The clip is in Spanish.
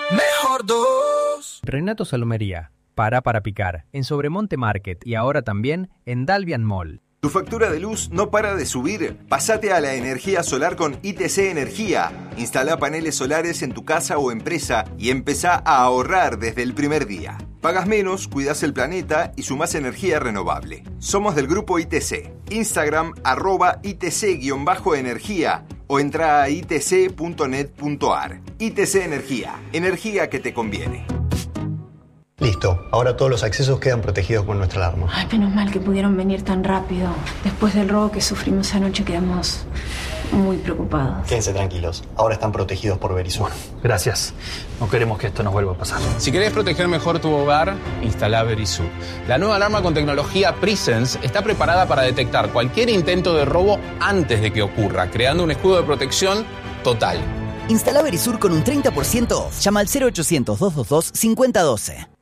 Mejor dos. Renato Salomería, para picar, en Sobremonte Market y ahora también en Dalvian Mall. ¿Tu factura de luz no para de subir? Pásate a la energía solar con ITC Energía. Instala paneles solares en tu casa o empresa y empezá a ahorrar desde el primer día. Pagas menos, cuidas el planeta y sumás energía renovable. Somos del grupo ITC. Instagram @ITC_energía o entra a itc.net.ar. ITC Energía. Energía que te conviene. Listo, ahora todos los accesos quedan protegidos con nuestra alarma. Ay, menos mal que pudieron venir tan rápido. Después del robo que sufrimos anoche quedamos muy preocupados. Quédense tranquilos, ahora están protegidos por Verisur. Gracias, no queremos que esto nos vuelva a pasar. Si querés proteger mejor tu hogar, instalá Verisur. La nueva alarma con tecnología Presence está preparada para detectar cualquier intento de robo antes de que ocurra, creando un escudo de protección total. Instala Verisur con un 30% off. Llama al 0800 222 5012.